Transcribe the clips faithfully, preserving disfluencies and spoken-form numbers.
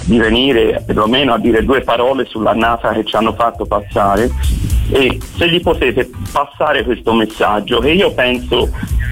di venire perlomeno a dire due parole sull'annata che ci hanno fatto passare, e se gli potete passare questo messaggio, che io penso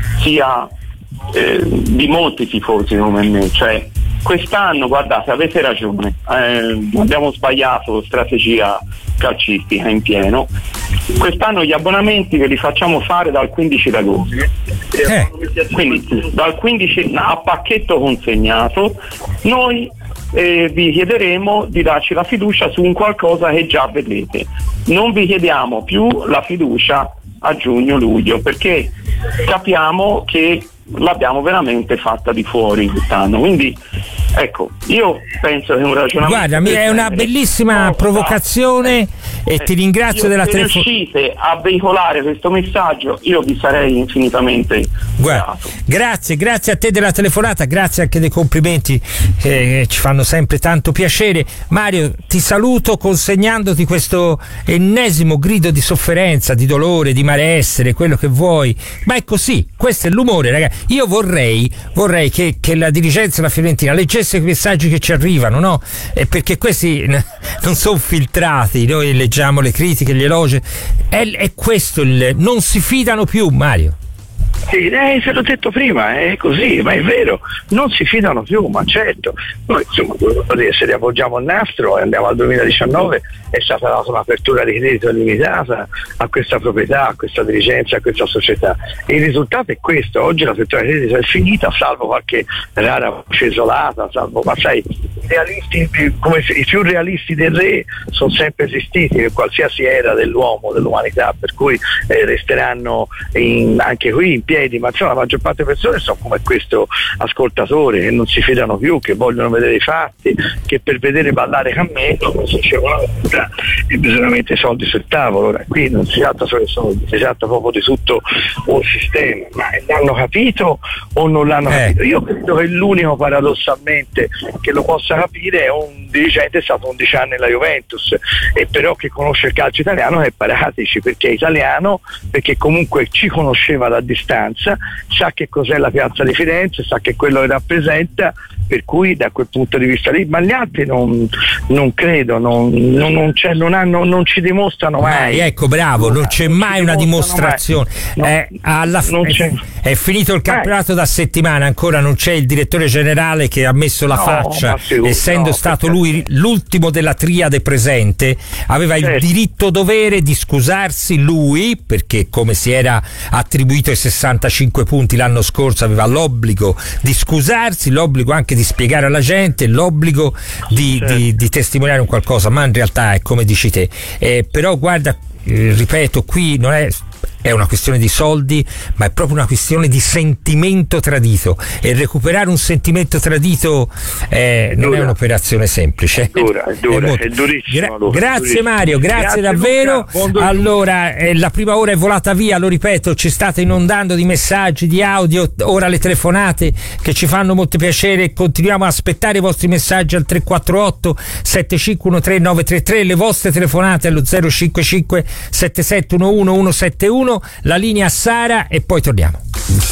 sia eh, di molti tifosi come me, cioè quest'anno, guardate, avete ragione, eh, abbiamo sbagliato strategia calcistica in pieno. Quest'anno gli abbonamenti ve li facciamo fare dal quindici d'agosto, eh. quindi dal quindici a pacchetto consegnato. Noi eh, vi chiederemo di darci la fiducia su un qualcosa che già vedete, non vi chiediamo più la fiducia a giugno-luglio, perché capiamo che l'abbiamo veramente fatta di fuori quest'anno. Quindi ecco, io penso che un ragionamento, guarda, è una bellissima no, provocazione e eh, ti ringrazio della telefonata. Se riuscite a veicolare questo messaggio, io vi sarei infinitamente grato. Grazie, grazie a te della telefonata, grazie anche dei complimenti che ci fanno sempre tanto piacere. Mario, ti saluto consegnandoti questo ennesimo grido di sofferenza, di dolore, di malessere, quello che vuoi, ma è così, questo è l'umore, ragazzi. Io vorrei vorrei che, che la dirigenza della Fiorentina leggesse i messaggi che ci arrivano, no? E perché questi non sono filtrati, noi leggiamo le critiche, gli elogi, è, è questo il, non si fidano più, Mario. Sì, eh, se l'ho detto prima, è così, ma è vero, non si fidano più, ma certo. Noi insomma, se riavvolgiamo il nastro e andiamo al duemiladiciannove, è stata data un'apertura di credito illimitata a questa proprietà, a questa dirigenza, a questa società. E il risultato è questo: oggi l'apertura di credito è finita, salvo qualche rara voce isolata, salvo, ma sai, realisti, come se, i più realisti del re sono sempre esistiti in qualsiasi era dell'uomo, dell'umanità, per cui eh, resteranno in, anche qui in piedi, ma insomma la maggior parte delle persone sono come questo ascoltatore, che non si fidano più, che vogliono vedere i fatti, che per vedere ballare Cammello, come si diceva una volta, e bisogna mettere i soldi sul tavolo. Ora, qui non si tratta solo di soldi, si tratta proprio di tutto un sistema, ma l'hanno capito o non l'hanno eh. capito? Io credo che l'unico paradossalmente che lo possa capire è un dirigente, è stato undici anni nella Juventus, e però che conosce il calcio italiano, che è Paratici, perché è italiano, perché comunque ci conosceva da distanza, sa che cos'è la piazza di Firenze, sa che quello che rappresenta, per cui da quel punto di vista lì, ma gli altri non, non credo, non, non, non, c'è, non, hanno, non ci dimostrano mai. mai ecco, bravo, non, non c'è non mai una dimostrazione. No, eh, alla, non è, c'è. È finito il campionato eh. da settimana, ancora non c'è il direttore generale che ha messo la no, faccia, essendo no, stato lui l'ultimo della triade presente, aveva certo. il diritto dovere di scusarsi lui, perché come si era attribuito ai sessantacinque punti l'anno scorso aveva l'obbligo di scusarsi, l'obbligo anche di spiegare alla gente, l'obbligo di, certo. di, di testimoniare un qualcosa, ma in realtà è come dici te, eh, però guarda, eh, ripeto, qui non è è una questione di soldi, ma è proprio una questione di sentimento tradito, e recuperare un sentimento tradito eh, non è un'operazione semplice. È dura, è dura, è, molto... è durissima. Gra- allora, grazie durissima. Mario, grazie, grazie davvero. Allora, eh, la prima ora è volata via, lo ripeto, ci state inondando di messaggi, di audio, ora le telefonate che ci fanno molto piacere. Continuiamo a aspettare i vostri messaggi al tre quattro otto sette cinque uno tre nove tre tre, le vostre telefonate allo zero cinque cinque sette sette uno uno uno sette uno. La linea a Sara e poi torniamo.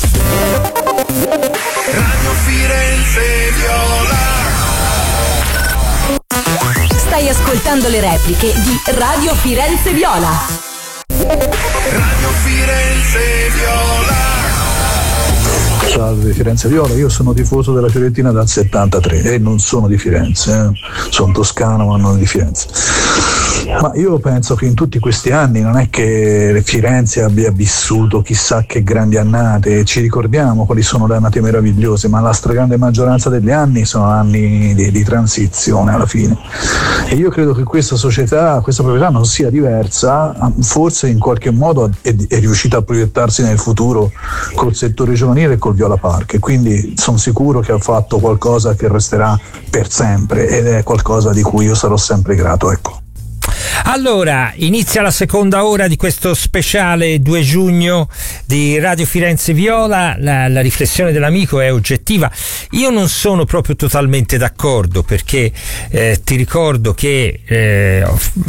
Radio Firenze Viola. Stai ascoltando le repliche di Radio Firenze Viola. Radio Firenze Viola. Salve Firenze Viola, io sono tifoso della Fiorentina dal settantatré e non sono di Firenze, eh. sono toscano ma non di Firenze. Ma io penso che in tutti questi anni non è che Firenze abbia vissuto chissà che grandi annate, ci ricordiamo quali sono le annate meravigliose, ma la stragrande maggioranza degli anni sono anni di, di transizione alla fine. E io credo che questa società, questa proprietà non sia diversa, forse in qualche modo è, è riuscita a proiettarsi nel futuro col settore giovanile e col Viola Park, e quindi sono sicuro che ha fatto qualcosa che resterà per sempre ed è qualcosa di cui io sarò sempre grato, ecco. Allora, inizia la seconda ora di questo speciale due giugno di Radio Firenze Viola. La, la riflessione dell'amico è oggettiva. Io non sono proprio totalmente d'accordo, perché eh, ti ricordo che eh,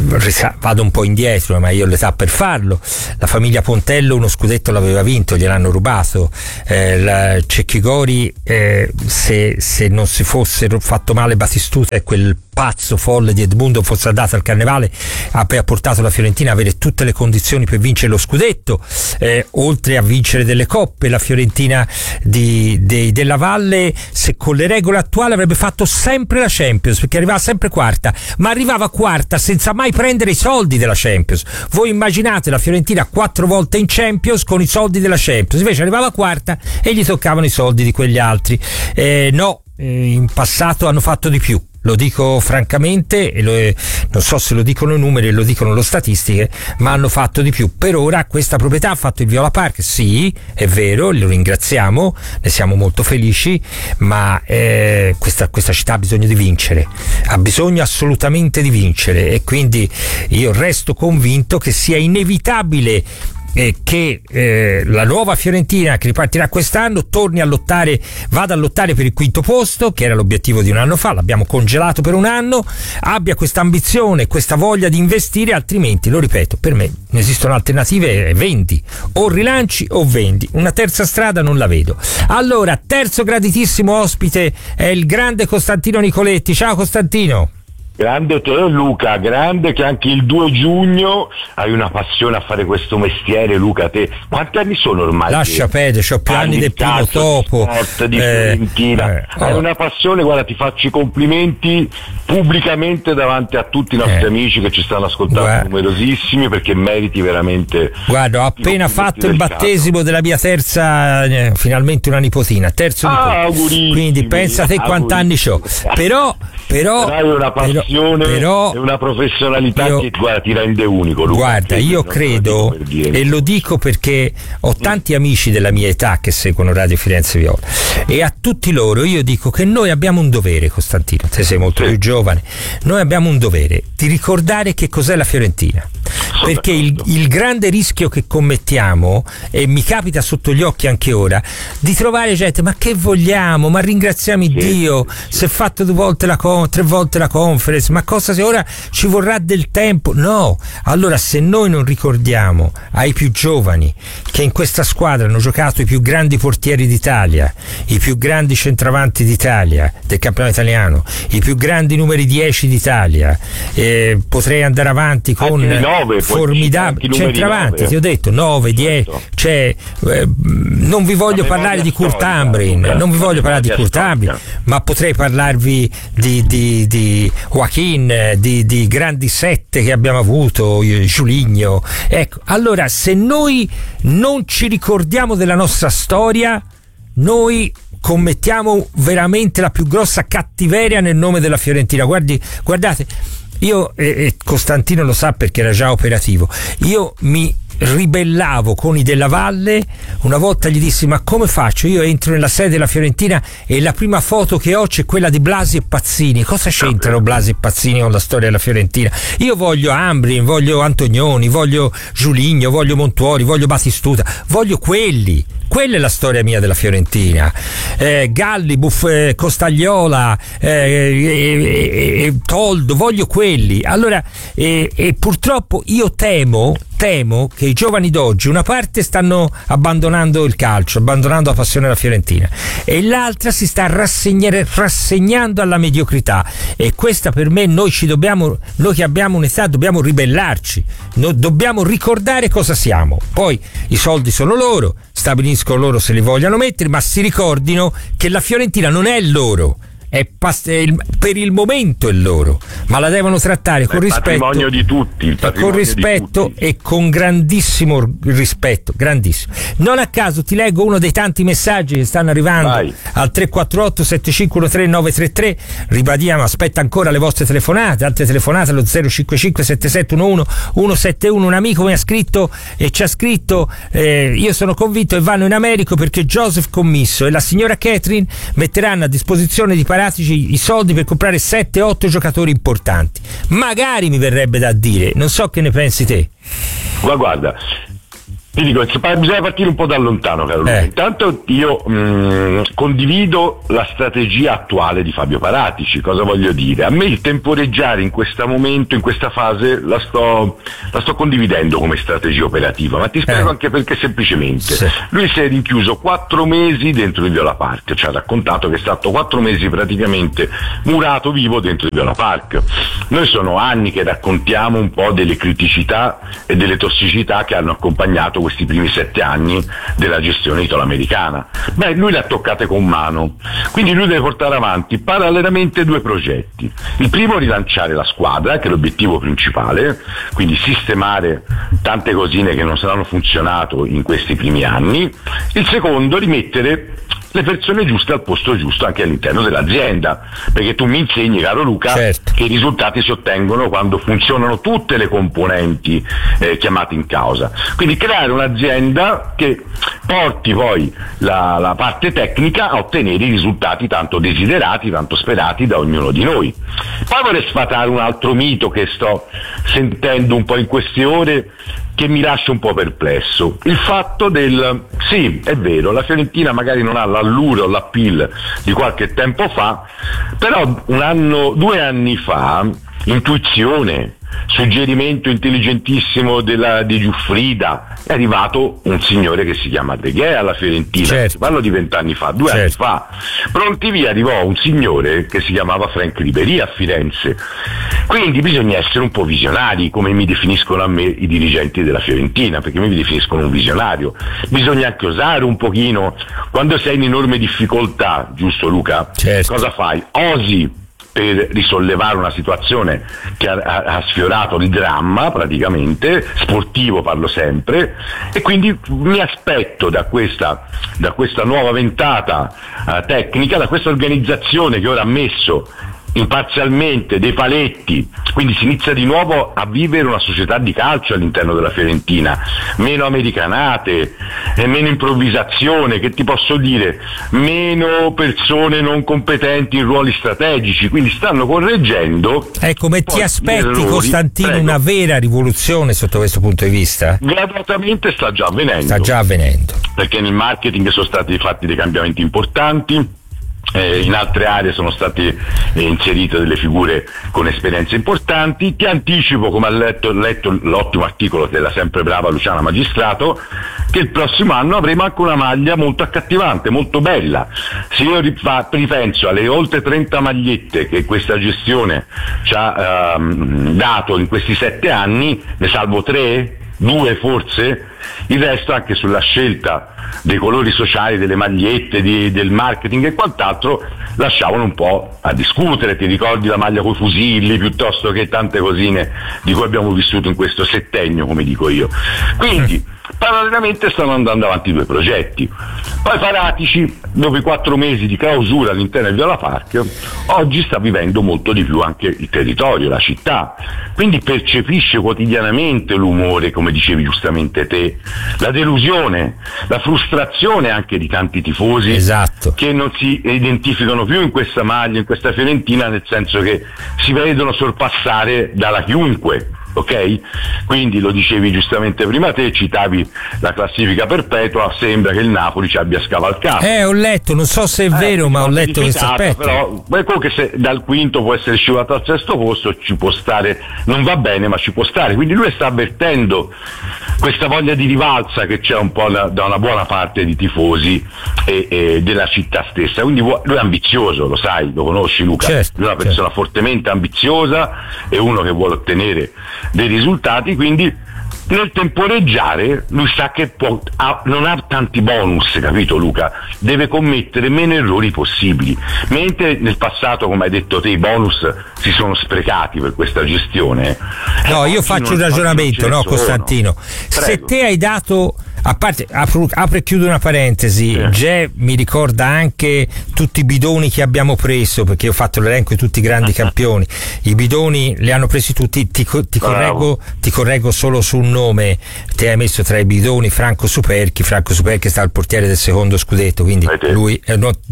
vado un po' indietro, ma io ho l'età per farlo. La famiglia Pontello uno scudetto l'aveva vinto, gliel'hanno rubato. Eh, la Cecchigori, eh, se, se non si fossero fatto male Batistuta e quel pazzo folle di Edmundo fosse andato al Carnevale, ha portato la Fiorentina a avere tutte le condizioni per vincere lo scudetto, eh, oltre a vincere delle coppe. La Fiorentina di, di, della Valle, se con le regole attuali, avrebbe fatto sempre la Champions, perché arrivava sempre quarta, ma arrivava quarta senza mai prendere i soldi della Champions. Voi immaginate la Fiorentina quattro volte in Champions con i soldi della Champions, invece arrivava quarta e gli toccavano i soldi di quegli altri. Eh, no, eh, in passato hanno fatto di più. Lo dico francamente, e lo, non so se lo dicono i numeri e lo dicono le statistiche, ma hanno fatto di più. Per ora questa proprietà ha fatto il Viola Park, sì, è vero, lo ringraziamo, ne siamo molto felici, ma eh, questa, questa città ha bisogno di vincere, ha bisogno assolutamente di vincere, e quindi io resto convinto che sia inevitabile Eh, che eh, la nuova Fiorentina che ripartirà quest'anno torni a lottare, vada a lottare per il quinto posto, che era l'obiettivo di un anno fa, l'abbiamo congelato per un anno, abbia questa ambizione, questa voglia di investire, altrimenti, lo ripeto, per me non esistono alternative, vendi, o rilanci o vendi, una terza strada non la vedo. Allora, terzo graditissimo ospite è il grande Costantino Nicoletti. Ciao Costantino. Grande te Luca, grande che anche il due giugno hai una passione a fare questo mestiere, Luca. Te quanti anni sono ormai? Lascia perdere, c'ho più anni del primo topo. Sport, di Fiorentina. Eh, eh, hai oh. una passione, guarda, ti faccio i complimenti pubblicamente davanti a tutti i nostri eh. amici che ci stanno ascoltando, guarda, numerosissimi, perché meriti veramente. Guarda, ho appena fatto il battesimo caso. della mia terza, eh, finalmente una nipotina, terzo ah, nipote. Quindi pensa te quanti anni c'ho. Però, però, però hai una passione però, e una professionalità io, che guarda, ti rende unico, Luca. Guarda, io credo, e lo dico perché ho tanti amici della mia età che seguono Radio Firenze Viola, e a tutti loro io dico che noi abbiamo un dovere, Costantino, te sei molto sì. più giovane, noi abbiamo un dovere di ricordare che cos'è la Fiorentina, perché il, il grande rischio che commettiamo, e mi capita sotto gli occhi anche ora, di trovare gente, ma che vogliamo, ma ringraziamo sì, Dio, sì, sì. si è fatto due volte la con, tre volte la conference, ma cosa se ora ci vorrà del tempo? No, allora se noi non ricordiamo ai più giovani che in questa squadra hanno giocato i più grandi portieri d'Italia, i più grandi centravanti d'Italia del campionato italiano, i più grandi numeri dieci d'Italia, eh, potrei andare avanti con formidabili centravanti, ti ho detto nove, dieci, cioè, eh, non vi voglio parlare di Kurt Ambrin, non vi voglio parlare di Kurt Ambrin, ma potrei parlarvi di, di, di Joaquin, di, di grandi sette che abbiamo avuto, Giuligno. Ecco, allora se noi non ci ricordiamo della nostra storia, noi commettiamo veramente la più grossa cattiveria nel nome della Fiorentina. Guardi, guardate, io, e, e Costantino lo sa perché era già operativo, io mi ribellavo con i della Valle. Una volta gli dissi: ma come faccio? Io entro nella sede della Fiorentina e la prima foto che ho c'è quella di Blasi e Pazzini. Cosa c'entrano Blasi e Pazzini con la storia della Fiorentina? Io voglio Ambrin, voglio Antonioni, voglio Giuligno, voglio Montuori, voglio Batistuta, voglio quelli. Quella è la storia mia della Fiorentina. eh, Galli, Buff, eh, Costagliola, eh, eh, eh, Toldo, voglio quelli. Allora, eh, e purtroppo io temo temo che i giovani d'oggi, una parte stanno abbandonando il calcio, abbandonando la passione della Fiorentina, e l'altra si sta rassegnando alla mediocrità, e questa per me, noi ci dobbiamo, noi che abbiamo un'età dobbiamo ribellarci, no, dobbiamo ricordare cosa siamo. Poi i soldi sono loro, stabiliscono loro se li vogliono mettere, ma si ricordino che la Fiorentina non è loro, è pas- è il, per il momento è loro, ma la devono trattare con rispetto, patrimonio di tutti, il con rispetto tutti. E con grandissimo rispetto, grandissimo. Non a caso ti leggo uno dei tanti messaggi che stanno arrivando. Vai. Al tre quattro otto sette cinque uno tre nove tre tre. Ribadiamo, aspetta ancora le vostre telefonate, altre telefonate allo zero cinque cinque sette sette uno uno uno sette uno. Un amico mi ha scritto e ci ha scritto: eh, io sono convinto che vanno in America perché Joseph Commisso e la signora Catherine metteranno a disposizione di parenti Paratici i soldi per comprare sette otto giocatori importanti. Magari, mi verrebbe da dire, non so che ne pensi te. Ma guarda, ti dico, bisogna partire un po' da lontano, caro Luca. Eh. Intanto io mh, condivido la strategia attuale di Fabio Paratici. Cosa voglio dire? A me il temporeggiare in questo momento, in questa fase, la sto, la sto condividendo come strategia operativa, ma ti spiego eh. anche perché semplicemente. Sì. Lui si è rinchiuso quattro mesi dentro il Viola Park, ci ha raccontato che è stato quattro mesi praticamente murato vivo dentro il Viola Park. Noi sono anni che raccontiamo un po' delle criticità e delle tossicità che hanno accompagnato questi primi sette anni della gestione italo-americana. Beh, lui le ha toccate con mano, quindi lui deve portare avanti parallelamente due progetti. Il primo, rilanciare la squadra, che è l'obiettivo principale, quindi sistemare tante cosine che non saranno funzionato in questi primi anni. Il secondo, rimettere le persone giuste al posto giusto anche all'interno dell'azienda, perché tu mi insegni, caro Luca, certo, che i risultati si ottengono quando funzionano tutte le componenti eh, chiamate in causa. Quindi creare un'azienda che porti poi la, la parte tecnica a ottenere i risultati tanto desiderati, tanto sperati da ognuno di noi. Poi vorrei sfatare un altro mito che sto sentendo un po' in queste ore, che mi lascia un po' perplesso. Il fatto del, sì, è vero, la Fiorentina magari non ha l'allure o l'appeal di qualche tempo fa, però un anno, due anni fa, intuizione, suggerimento intelligentissimo della, di Giuffrida, è arrivato un signore che si chiama De Gea alla Fiorentina. Certo. Parlo di vent'anni fa, due certo. anni fa. Pronti via arrivò un signore che si chiamava Frank Ribéry a Firenze. Quindi bisogna essere un po' visionari, come mi definiscono a me i dirigenti della Fiorentina, perché mi definiscono un visionario. Bisogna anche osare un pochino, quando sei in enorme difficoltà, giusto Luca? Certo. Cosa fai? Osi per risollevare una situazione che ha, ha, ha sfiorato il dramma, praticamente sportivo parlo sempre, e quindi mi aspetto da questa, da questa nuova ventata uh, tecnica, da questa organizzazione che ora ha messo imparzialmente dei paletti, quindi si inizia di nuovo a vivere una società di calcio all'interno della Fiorentina, meno americanate e meno improvvisazione, che ti posso dire, meno persone non competenti in ruoli strategici, quindi stanno correggendo. Ecco, come ti aspetti, Costantino, Prego. una vera rivoluzione sotto questo punto di vista? Gradualmente sta già avvenendo. Sta già avvenendo. Perché nel marketing sono stati fatti dei cambiamenti importanti. Eh, in altre aree sono state eh, inserite delle figure con esperienze importanti. Ti anticipo, come ha letto, letto l'ottimo articolo della sempre brava Luciana Magistrato, che il prossimo anno avremo anche una maglia molto accattivante, molto bella. Se io ripenso alle oltre trenta magliette che questa gestione ci ha ehm, dato in questi sette anni, ne salvo tre, due forse, il resto anche sulla scelta dei colori sociali, delle magliette, di, del marketing e quant'altro lasciavano un po' a discutere. Ti ricordi la maglia coi fusilli piuttosto che tante cosine di cui abbiamo vissuto in questo settennio, come dico io. Quindi parallelamente stanno andando avanti due progetti. Poi Paratici, dopo i quattro mesi di clausura all'interno del Viola Park, oggi sta vivendo molto di più anche il territorio, la città, quindi percepisce quotidianamente l'umore, come dicevi giustamente te, la delusione, la frustrazione anche di tanti tifosi, esatto, che non si identificano più in questa maglia, in questa Fiorentina, nel senso che si vedono sorpassare dalla chiunque. Ok? Quindi lo dicevi giustamente prima te, citavi la classifica perpetua, sembra che il Napoli ci abbia scavalcato. Eh, ho letto, non so se è eh, vero, ma ho letto questo aspetto. Però comunque se dal quinto può essere scivolato al sesto posto, ci può stare, non va bene, ma ci può stare. Quindi lui sta avvertendo questa voglia di rivalsa che c'è un po' da, da una buona parte di tifosi e, e della città stessa. Quindi lui è ambizioso, lo sai, lo conosci Luca, certo, lui è una persona certo. fortemente ambiziosa, è uno che vuole ottenere dei risultati, quindi nel temporeggiare lui sa che può, ha, non ha tanti bonus, capito Luca? Deve commettere meno errori possibili, mentre nel passato, come hai detto te, i bonus si sono sprecati per questa gestione. No, io faccio un ragionamento, no, Costantino. Prego. Se te hai dato, a parte, apro, apro e chiudo una parentesi, sì. Ge mi ricorda anche tutti i bidoni che abbiamo preso, perché io ho fatto l'elenco di tutti i grandi campioni, i bidoni li hanno presi tutti, ti, ti, correggo, ti correggo solo su un nome, te hai messo tra i bidoni Franco Superchi. Franco Superchi è stato il portiere del secondo scudetto, quindi lui, eh, no, Ge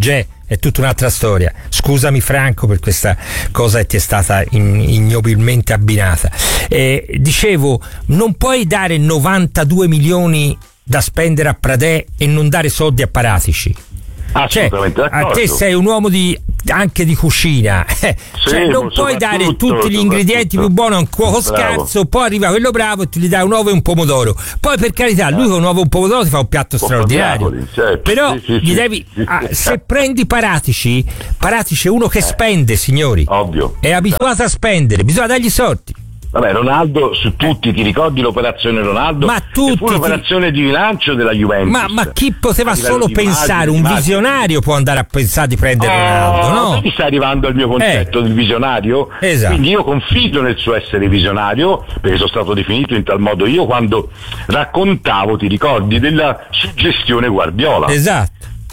è tutta un'altra storia. Scusami Franco per questa cosa che ti è stata in, ignobilmente abbinata. Eh, dicevo, non puoi dare novantadue milioni da spendere a Pradè e non dare soldi a Paratici. Assolutamente cioè, d'accordo. a te sei un uomo di, anche di cucina, eh, sì, cioè, non puoi dare tutti gli ingredienti più buoni a un cuoco scarso, poi arriva quello bravo e ti gli dai un uovo e un pomodoro. Poi per carità, lui con un uovo e un pomodoro ti fa un piatto Poco straordinario, diavoli, certo. però sì, sì, gli sì, devi sì, ah, sì. se prendi Paratici, Paratici è uno che spende, signori, ovvio, è abituato a spendere, bisogna dargli soldi. Vabbè, Ronaldo su tutti, ti ricordi l'operazione Ronaldo? Ma tutti, fu un'operazione di rilancio della Juventus. Ma, ma chi poteva solo di pensare, immagini, un di visionario può andare a pensare di prendere oh, Ronaldo, no? Ti sta arrivando al mio concetto eh. del visionario? Esatto. Quindi io confido nel suo essere visionario, perché sono stato definito in tal modo io quando raccontavo, ti ricordi, della suggestione Guardiola. Esatto.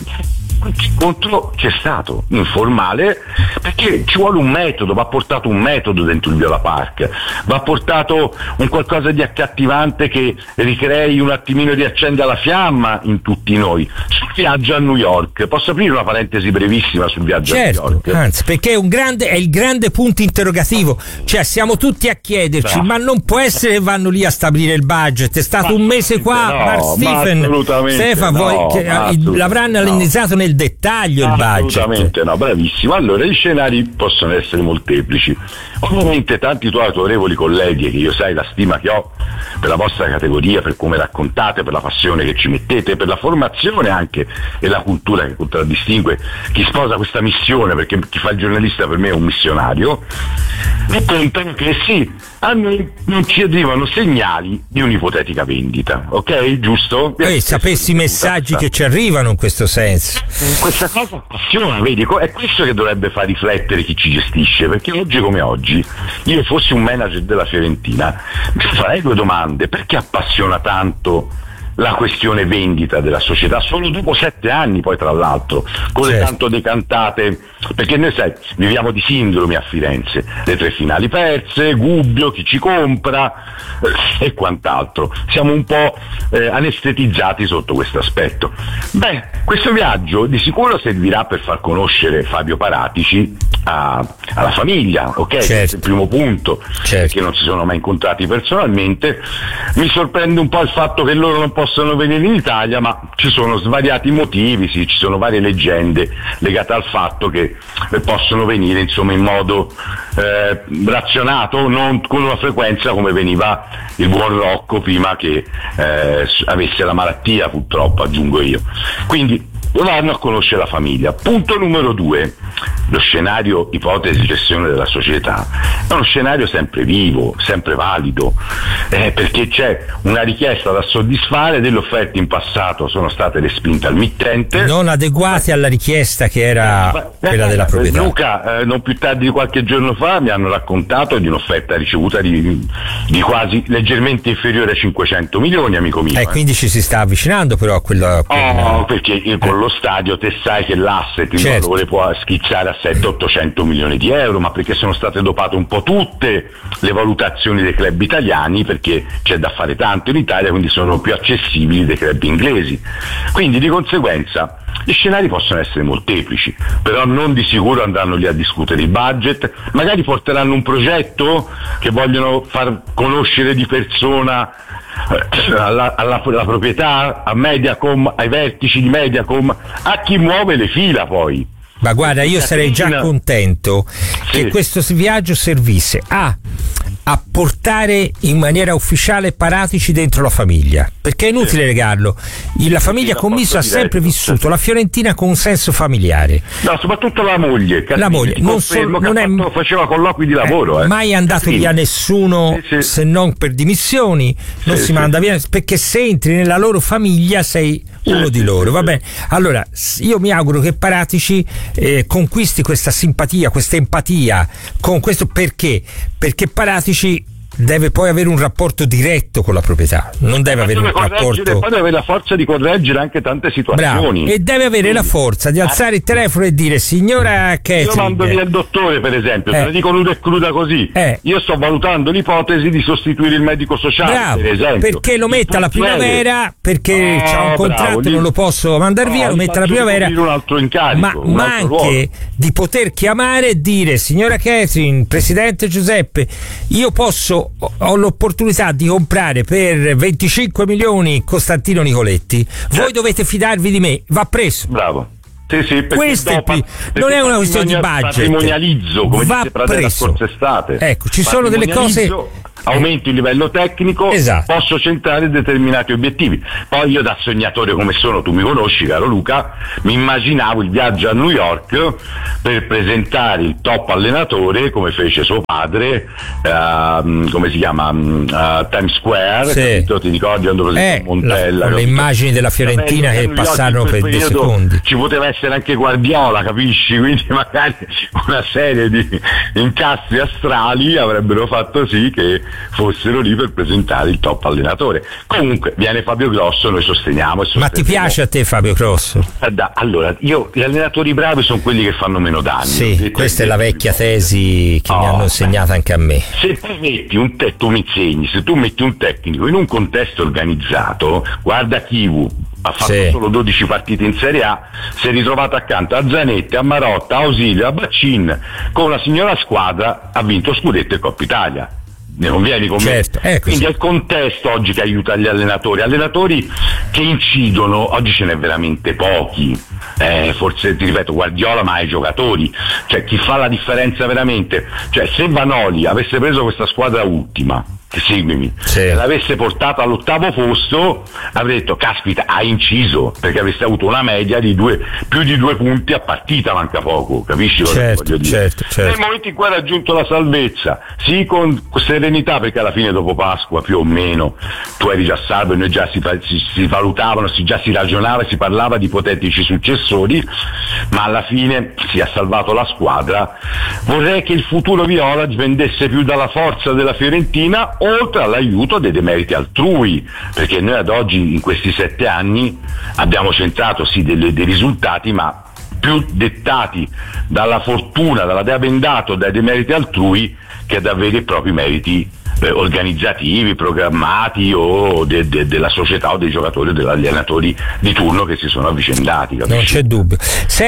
Contro c'è stato informale, perché ci vuole un metodo, va portato un metodo dentro il Viola Park, va portato un qualcosa di accattivante che ricrei un attimino, riaccenda la fiamma in tutti noi. Sul viaggio a New York, posso aprire una parentesi brevissima sul viaggio certo, a New York? Anzi, perché è un grande, è il grande punto interrogativo, cioè siamo tutti a chiederci, no. ma non può essere che vanno lì a stabilire il budget, è stato ma un mese qua, no, Mark Stephen, Stefan, no, voi, che, l'avranno analizzato no. nel dettaglio il budget. Assolutamente no, bravissimo. Allora, gli scenari possono essere molteplici. Ovviamente tanti tuoi autorevoli colleghi, che io sai la stima che ho per la vostra categoria, per come raccontate, per la passione che ci mettete, per la formazione anche e la cultura che contraddistingue chi sposa questa missione, perché chi fa il giornalista per me è un missionario, mi contano che sì, a noi non ci arrivano segnali di un'ipotetica vendita, ok? Giusto? Eh, sapessi i messaggi che ci arrivano in questo senso. Questa cosa appassiona, vedi, è questo che dovrebbe far riflettere chi ci gestisce, perché oggi come oggi, io fossi un manager della Fiorentina, mi farei due domande: perché appassiona tanto la questione vendita della società solo dopo sette anni, poi tra l'altro con certo. le tanto decantate, perché noi sai viviamo di sindromi a Firenze, le tre finali perse, Gubbio, chi ci compra eh, e quant'altro, siamo un po' eh, anestetizzati sotto questo aspetto. Beh, questo viaggio di sicuro servirà per far conoscere Fabio Paratici a, alla famiglia, ok? Certo. Questo è il primo punto, certo. perché non si sono mai incontrati personalmente. Mi sorprende un po' il fatto che loro non possono venire in Italia, ma ci sono svariati motivi, sì, ci sono varie leggende legate al fatto che possono venire insomma in modo eh, razionato, non con una frequenza come veniva il buon Rocco prima che eh, avesse la malattia, purtroppo, aggiungo io. Quindi vanno a conoscere la famiglia. Punto numero due: lo scenario ipotesi gestione della società è uno scenario sempre vivo, sempre valido, eh, perché c'è una richiesta da soddisfare, delle offerte in passato sono state respinte al mittente, non adeguate alla richiesta che era eh, quella della proprietà. Luca, eh, non più tardi di qualche giorno fa mi hanno raccontato di un'offerta ricevuta di, di quasi leggermente inferiore a cinquecento milioni, amico mio. E eh, quindi ci si sta avvicinando però a quello. A quello... Oh, perché con lo stadio te sai che l'asset certo. lo può schizzare a settecento ottocento milioni di euro, ma perché sono state dopate un po' tutte le valutazioni dei club italiani, perché c'è da fare tanto in Italia, quindi sono più accessibili dei club inglesi. Quindi di conseguenza gli scenari possono essere molteplici, però non di sicuro andranno lì a discutere il budget, magari porteranno un progetto che vogliono far conoscere di persona alla, alla, alla proprietà, a Mediacom, ai vertici di Mediacom, a chi muove le fila poi. Ma guarda, io sarei già contento sì. che questo viaggio servisse a, a portare in maniera ufficiale Paratici dentro la famiglia, perché è inutile sì. negarlo, la famiglia sì, Commisso ha sempre vissuto sì. la Fiorentina con un senso familiare. No, soprattutto la moglie Cassini, la moglie non, solo, non è fatto, faceva colloqui di lavoro eh, eh. mai andato Cassini. via nessuno sì, sì. se non per dimissioni, non sì, si sì. manda via, perché se entri nella loro famiglia sei uno sì, di loro, sì, va bene. Allora io mi auguro che Paratici eh, conquisti questa simpatia, questa empatia con questo, perché? Perché Paratici deve poi avere un rapporto diretto con la proprietà, non deve avere un rapporto, poi deve avere la forza di correggere anche tante situazioni. Bravo. E deve avere la forza di alzare il telefono e dire: signora Catherine, io mando via il dottore, per esempio, eh. te la dico nuda e cruda così, eh. io sto valutando l'ipotesi di sostituire il medico sociale. Bravo, per esempio, perché lo metta alla primavera, perché oh, c'ha un contratto e non lo posso mandare via, oh, lo metta alla primavera, un altro incarico, ma, un ma altro anche ruolo. Di poter chiamare e dire: signora Catherine, presidente Giuseppe, io posso, ho l'opportunità di comprare per venticinque milioni Costantino Nicoletti, voi dovete fidarvi di me, va preso. Bravo. Sì, sì, questo è qui, non è una questione di budget, patrimonializzo, come va dice Pradella la scorsa estate. Ecco, ci sono delle cose, aumento il livello tecnico, esatto. Posso centrare determinati obiettivi. Poi io, da sognatore come sono, tu mi conosci, caro Luca, mi immaginavo il viaggio a New York per presentare il top allenatore, come fece suo padre, uh, come si chiama, uh, Times Square, sì. Capito? Ti ricordi quando presentò eh, Montella? La, le immagini della Fiorentina che passarono per due secondi. Ci poteva essere anche Guardiola, capisci? Quindi magari una serie di incastri astrali avrebbero fatto sì che fossero lì per presentare il top allenatore. Comunque viene Fabio Grosso, noi sosteniamo e Ma ti piace a te Fabio Grosso? Allora, io gli allenatori bravi sono quelli che fanno meno danni. Sì, questa è la vecchia tesi che oh, mi hanno insegnato anche a me. Se tu metti un te- tu mi insegni, se tu metti un tecnico in un contesto organizzato, guarda Chivu, ha fatto sì. solo dodici partite in Serie A, si è ritrovato accanto a Zanetti, a Marotta, a Ausilio, a Baccin, con una signora squadra, ha vinto scudetto e Coppa Italia. Ne convieni con certo, me? È Quindi è il contesto oggi che aiuta gli allenatori, allenatori che incidono, oggi ce n'è veramente pochi, eh, forse ti ripeto Guardiola, ma ai giocatori, cioè chi fa la differenza veramente, cioè se Vanoli avesse preso questa squadra ultima, seguimi, sì. se l'avesse portato all'ottavo posto avrei detto caspita, ha inciso, perché avreste avuto una media di due, più di due punti a partita, manca poco, capisci cosa certo, voglio dire? Certo, certo. Nel momento in cui ha raggiunto la salvezza, sì, con serenità, perché alla fine dopo Pasqua più o meno tu eri già salvo e noi già si, si, si valutavano, si, già si ragionava, si parlava di ipotetici successori, ma alla fine si è salvato la squadra. Vorrei che il futuro viola dipendesse più dalla forza della Fiorentina, oltre all'aiuto dei demeriti altrui, perché noi ad oggi in questi sette anni abbiamo centrato sì delle, dei risultati, ma più dettati dalla fortuna, dalla dea bendato, dai demeriti altrui, che da veri e propri meriti eh, organizzativi, programmati o de, de, della società o dei giocatori o degli allenatori di turno che si sono avvicendati, capisci? Non c'è dubbio.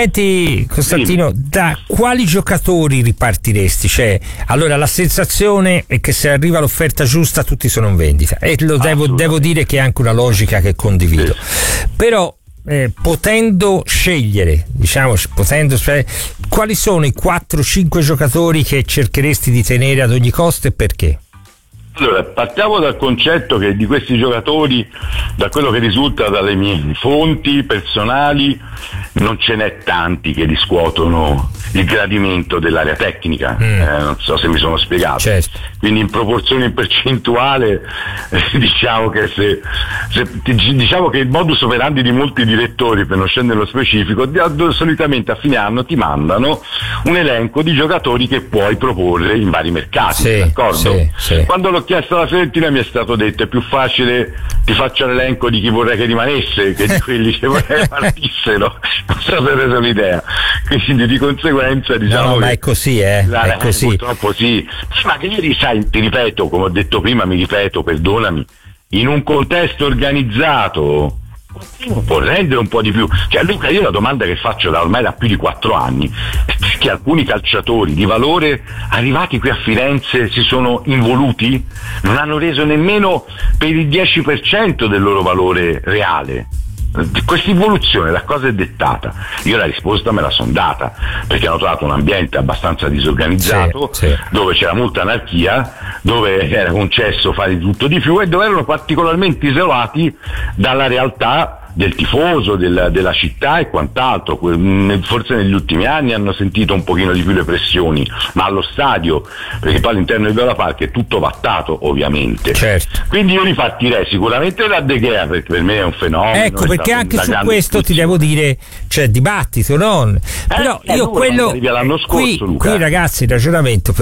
Senti Costantino, sì. Da quali giocatori ripartiresti? Cioè, allora la sensazione è che se arriva l'offerta giusta tutti sono in vendita, e lo devo, devo dire che è anche una logica che condivido, sì. Però Eh, potendo scegliere, diciamo, potendo cioè, quali sono i quattro cinque giocatori che cercheresti di tenere ad ogni costo e perché? Allora, partiamo dal concetto che di questi giocatori, da quello che risulta dalle mie fonti personali, non ce n'è tanti che riscuotono il gradimento dell'area tecnica, mm. eh, non so se mi sono spiegato. Certo. Quindi in proporzione in percentuale eh, diciamo che se, se diciamo che il modus operandi di molti direttori, per non scendere nello specifico, di, solitamente a fine anno ti mandano un elenco di giocatori che puoi proporre in vari mercati, sì, d'accordo? Sì, sì. Quando l'ho chiesto alla Fiorentina mi è stato detto è più facile ti faccio l'elenco di chi vorrei che rimanesse che di quelli che vorrei partissero, non so se avete un'idea, quindi di conseguenza diciamo no, che ma è così, eh? la, è così. Purtroppo sì, sì, ma che ieri sai, ti ripeto, come ho detto prima, mi ripeto, perdonami, in un contesto organizzato può rendere un po' di più. Cioè Luca, io la domanda che faccio da ormai da più di quattro anni è che alcuni calciatori di valore arrivati qui a Firenze si sono involuti, non hanno reso nemmeno per il dieci per cento del loro valore reale. Questa involuzione da cosa è dettata? Io la risposta me la sono data, perché hanno trovato un ambiente abbastanza disorganizzato, sì, sì. dove c'era molta anarchia, dove era concesso fare di tutto di più e dove erano particolarmente isolati dalla realtà del tifoso, del, della città e quant'altro. Forse negli ultimi anni hanno sentito un pochino di più le pressioni, ma allo stadio, perché poi all'interno del Viola Park è tutto vattato ovviamente. Certo. Quindi io ripartirei sicuramente da De Gea, perché per me è un fenomeno. Ecco, perché anche su questo ti devo dire c'è dibattito, no? Però eh, io quello l'anno scorso, qui, Luca. qui ragazzi il ragionamento però che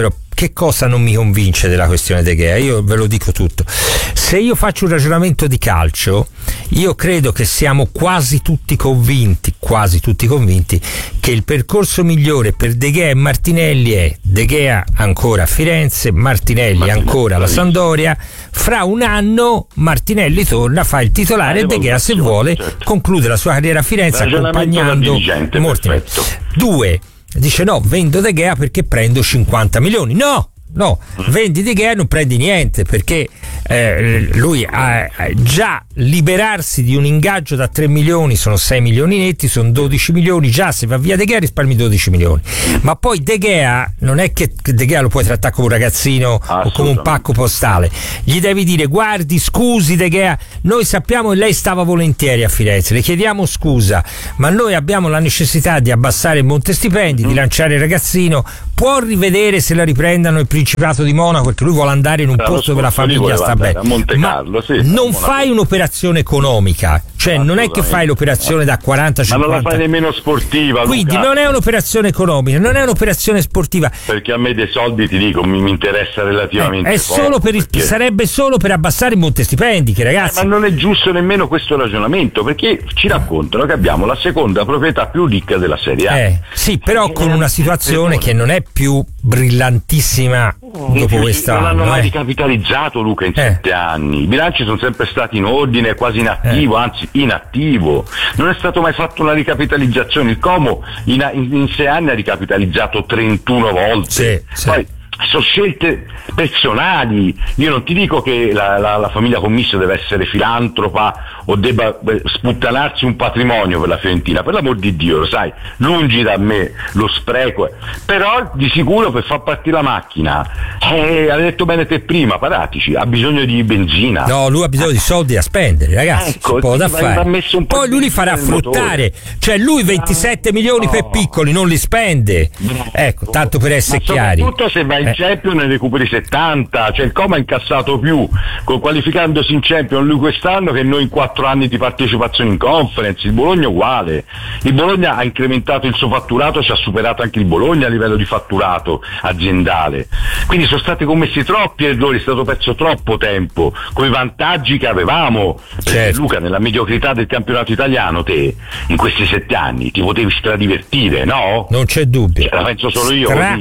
che cosa non mi convince della questione De Gea? Io ve lo dico tutto. Se io faccio un ragionamento di calcio, io credo che siamo quasi tutti convinti, quasi tutti convinti, che il percorso migliore per De Gea e Martinelli è De Gea ancora a Firenze, Martinelli, Martinelli ancora alla Sampdoria. Fra un anno Martinelli torna, fa il titolare e De Gea, se vuole, certo, conclude la sua carriera a Firenze accompagnando Martinelli. Due, dice no, vendo De Gea perché prendo cinquanta milioni. No! No, vendi De Gea e non prendi niente, perché eh, lui ha già liberarsi di un ingaggio da tre milioni, sono sei milioni netti, sono dodici milioni, già se va via De Gea risparmi dodici milioni. Ma poi De Gea non è che De Gea lo puoi trattare come un ragazzino o come un pacco postale, gli devi dire guardi, scusi De Gea, noi sappiamo che lei stava volentieri a Firenze, le chiediamo scusa, ma noi abbiamo la necessità di abbassare il monte stipendi, mm. di lanciare il ragazzino, può rivedere se la riprendano il Principato di Monaco, perché lui vuole andare in un Era posto dove la famiglia sta bene, ma sì, non fai un'operazione economica, cioè non è che fai l'operazione da quaranta cinquanta, ma non la fai nemmeno sportiva, quindi Luca. Non è un'operazione economica, non è un'operazione sportiva, perché a me dei soldi, ti dico, mi, mi interessa relativamente eh, è poco, solo per perché... sarebbe solo per abbassare il monte stipendi, che ragazzi, eh, ma non è giusto nemmeno questo ragionamento, perché ci raccontano che abbiamo la seconda proprietà più ricca della Serie A, eh, sì, però con una situazione che non è più brillantissima dopo quest'anno. Non hanno mai eh. ricapitalizzato, Luca, in eh. sette anni. I bilanci sono sempre stati in ordine, quasi inattivo, eh. anzi inattivo. Non è stato mai fatto una ricapitalizzazione. Il Como in, in, in sei anni ha ricapitalizzato trentuno volte. Sì, sì. Poi sono scelte personali. Io non ti dico che la, la, la famiglia Commisso deve essere filantropa o debba sputtanarsi un patrimonio per la Fiorentina, per l'amor di Dio, lo sai, lungi da me lo spreco, però di sicuro per far partire la macchina, eh, hai detto bene te prima, Paratici ha bisogno di benzina, no, lui ha bisogno di soldi da spendere, ragazzi, ecco, c'è poco da fare. Poi lui li farà fruttare, cioè lui ventisette milioni no. per piccoli non li spende, ecco, tanto per essere ma chiari, soprattutto se vai in eh. Champions ne recuperi settanta, cioè il Como ha incassato più qualificandosi in Champions lui quest'anno che noi in quattro anni di partecipazione in Conference. Il Bologna uguale, il Bologna ha incrementato il suo fatturato, ci ha superato anche il Bologna a livello di fatturato aziendale, quindi sono stati commessi troppi errori, è stato perso troppo tempo con i vantaggi che avevamo, certo. Luca, nella mediocrità del campionato italiano te in questi sette anni ti potevi stradivertire, no? Non c'è dubbio, cioè, la penso solo io. Stra,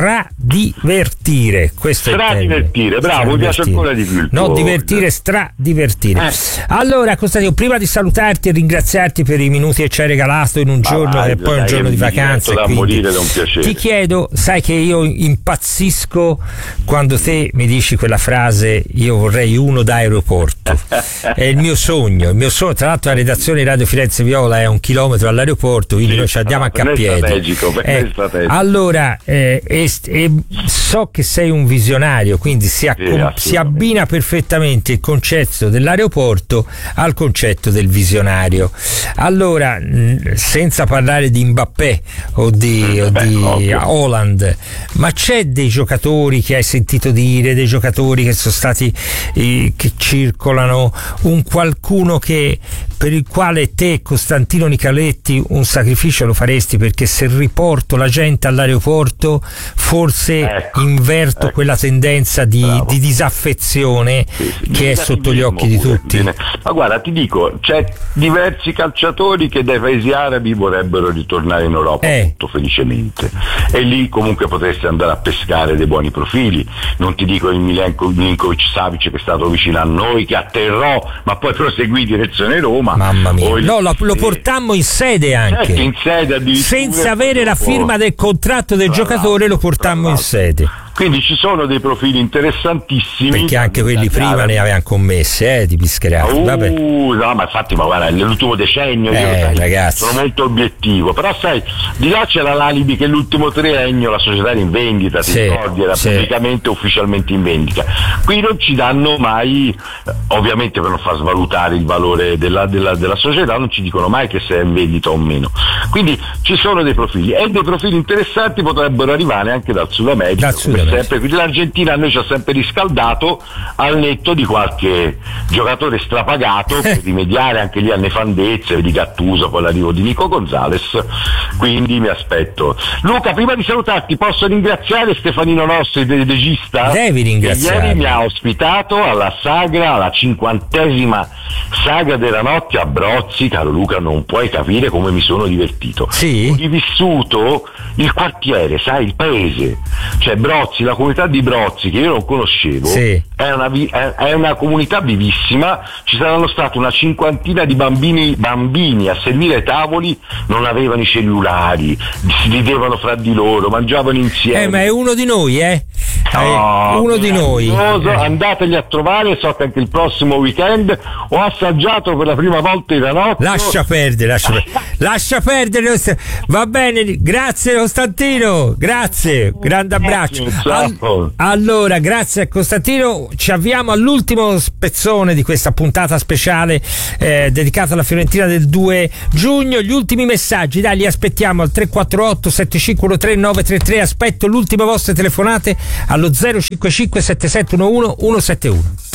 stradivertire, questo stradivertire, è bravo, mi piace ancora di più, no, divertire, stradivertire. Eh. Allora Costantino, prima di salutarti e ringraziarti per i minuti che ci hai regalato in un Ma giorno vai, che poi è un giorno di vacanze, da morire, da un piacere. Ti chiedo, sai che io impazzisco quando te mi dici quella frase io vorrei uno da aeroporto, è il mio sogno, il mio sogno, tra l'altro la redazione di Radio Firenze Viola è a un chilometro dall'aeroporto, quindi sì, noi ci andiamo anche a piedi, strategico, eh, strategico. Allora eh, e, e so che sei un visionario, quindi si, accom- sì, si abbina perfettamente il concetto dell'aeroporto al concetto del visionario. Allora, senza parlare di Mbappé o di, o di Haaland, ma c'è dei giocatori che hai sentito dire, dei giocatori che sono stati eh, che circolano, un qualcuno che per il quale te, Costantino Nicoletti, un sacrificio lo faresti, perché se riporto la gente all'aeroporto forse ecco, inverto ecco. quella tendenza di, di disaffezione sì, sì, che è sotto gli occhi di tutti. Viene. Ma guarda, ti dico, c'è diversi calciatori che dai paesi arabi vorrebbero ritornare in Europa eh. molto felicemente, e lì comunque potresti andare a pescare dei buoni profili. Non ti dico il Milinkovic Savic che è stato vicino a noi, che atterrò ma poi proseguì direzione Roma. Mamma mia, il... no, lo, lo portammo in sede anche, certo, in sede senza avere la firma del contratto del giocatore, lo portammo in sede. Quindi ci sono dei profili interessantissimi, perché anche quelli prima ne avevano commesse eh, di Pischerati. Uh, Vabbè. no, ma infatti, ma guarda, nell'ultimo decennio eh, io sai, ragazzi. sono molto obiettivo, però sai, di là c'era l'alibi che l'ultimo triennio la società era in vendita, ti sì, ricordi, era sì. pubblicamente ufficialmente in vendita. Qui non ci danno mai, ovviamente per non far svalutare il valore della, della, della società, non ci dicono mai che se è in vendita o meno. Quindi ci sono dei profili, e dei profili interessanti potrebbero arrivare anche dal Sud America. Dal Sud sempre, quindi l'Argentina a noi ci ha sempre riscaldato, al netto di qualche giocatore strapagato per rimediare anche lì a nefandezze di Gattuso con l'arrivo di Nico Gonzalez, quindi mi aspetto. Luca, prima di salutarti posso ringraziare Stefanino Nostri, il regista? Devi ringraziare. Ieri mi ha ospitato alla sagra, alla cinquantesima sagra della notte a Brozzi. Caro Luca, non puoi capire come mi sono divertito. Sì? Ho rivissuto il quartiere, sai, il paese, cioè Brozzi, la comunità di Brozzi che io non conoscevo, sì. è, una, è, è una comunità vivissima. Ci saranno stati una cinquantina di bambini bambini a servire ai tavoli, non avevano i cellulari, si ridevano fra di loro, mangiavano insieme. Eh, ma è uno di noi, eh? No, è uno di noi. Eh. Andateli a trovare, so che anche il prossimo weekend ho assaggiato per la prima volta il ranocchio. Lascia perdere, lascia perdere. Lascia perdere, va bene, grazie Costantino, grazie, grande abbraccio. All- allora, grazie a Costantino, ci avviamo all'ultimo spezzone di questa puntata speciale eh, dedicata alla Fiorentina del due giugno. Gli ultimi messaggi, dai, li aspettiamo al tre quattro otto sette cinque uno tre nove tre tre. Aspetto l'ultima vostre telefonate allo zero cinque cinque sette sette uno uno uno sette uno.